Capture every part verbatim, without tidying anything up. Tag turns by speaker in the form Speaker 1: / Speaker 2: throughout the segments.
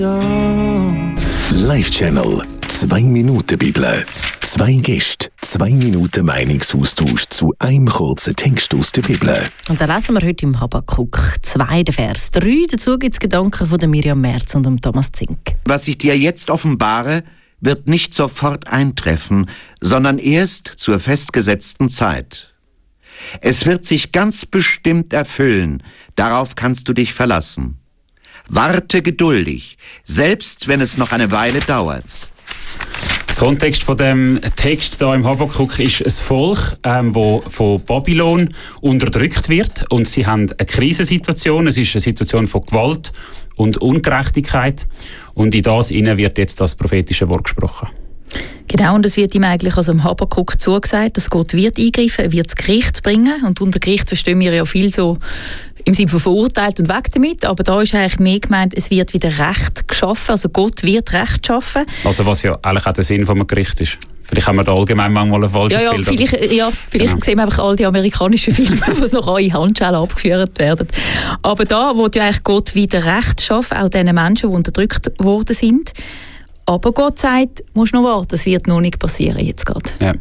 Speaker 1: Live-Channel, zwei Minuten Bibel. Zwei Gäste, zwei Minuten Meinungsaustausch zu einem kurzen Text aus der Bibel.
Speaker 2: Und da lesen wir heute im Habakkuk zwei, Vers drei. Dazu gibt es Gedanken von der Miriam Merz und dem Thomas Zink.
Speaker 3: Was ich dir jetzt offenbare, wird nicht sofort eintreffen, sondern erst zur festgesetzten Zeit. Es wird sich ganz bestimmt erfüllen, darauf kannst du dich verlassen. Warte geduldig, selbst wenn es noch eine Weile dauert.
Speaker 4: Der Kontext von dem Text hier im Habakkuk ist ein Volk, ähm, das von Babylon unterdrückt wird. Und sie haben eine Krisensituation. Es ist eine Situation von Gewalt und Ungerechtigkeit. Und in das hinein wird jetzt das prophetische Wort gesprochen.
Speaker 5: Genau, und es wird ihm eigentlich also im Habakkuk zugesagt, dass Gott wird eingreifen, er wird das Gericht bringen. Und unter Gericht verstehen wir ja viel so im Sinne von verurteilt und weg damit. Aber da ist eigentlich mehr gemeint, es wird wieder Recht geschaffen. Also Gott wird Recht schaffen. Also
Speaker 4: was ja eigentlich auch der Sinn von einem Gericht ist. Vielleicht haben wir da allgemein manchmal ein falsches
Speaker 5: ja, ja,
Speaker 4: Bild.
Speaker 5: Vielleicht, ja, vielleicht genau. Sehen wir einfach all die amerikanischen Filme, die noch in Handschellen abgeführt werden. Aber da will ja eigentlich Gott wieder Recht schaffen, auch diesen Menschen, die unterdrückt worden sind. Aber Gott sagt, musst noch warten, das wird noch nicht passieren jetzt gerade.
Speaker 4: Ja,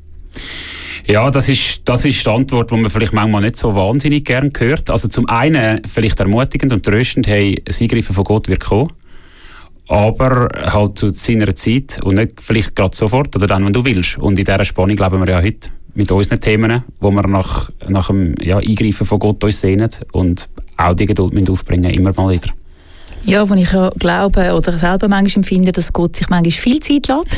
Speaker 4: ja das, ist, das ist die Antwort, die man vielleicht manchmal nicht so wahnsinnig gern hört. Also zum einen vielleicht ermutigend und tröstend, hey, das Eingreifen von Gott wird kommen. Aber halt zu seiner Zeit und nicht vielleicht gerade sofort oder dann, wenn du willst. Und in dieser Spannung leben wir ja heute mit unseren Themen, wo wir nach, nach dem ja, Eingreifen von Gott uns sehnen und auch die Geduld müssen aufbringen, immer mal wieder.
Speaker 5: Ja, wo ich ja glaube oder selber manchmal empfinde, dass Gott sich manchmal viel Zeit lässt.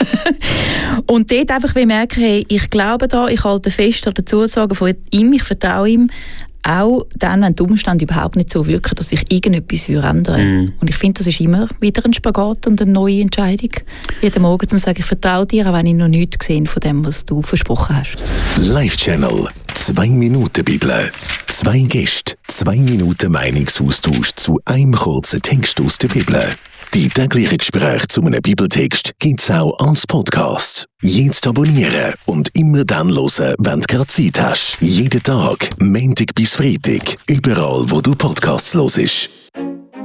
Speaker 5: Und dort einfach merken, hey, ich glaube da, ich halte fest an der Zusage von ihm, ich vertraue ihm, auch dann, wenn die Umstände überhaupt nicht so wirken, dass sich irgendetwas ändern würde. Mm. Und ich finde, das ist immer wieder ein Spagat und eine neue Entscheidung. Jeden Morgen zu sagen, ich vertraue dir, auch wenn ich noch nichts gesehen von dem, was du versprochen hast.
Speaker 1: Live-Channel, zwei Minuten Bibel. Zwei Gäste, zwei Minuten Meinungsaustausch zu einem kurzen Text aus der Bibel. Die täglichen Gespräche zu einem Bibeltext gibt es auch als Podcast. Jetzt abonnieren und immer dann hören, wenn du gerade Zeit hast. Jeden Tag, Montag bis Freitag, überall wo du Podcasts hörst.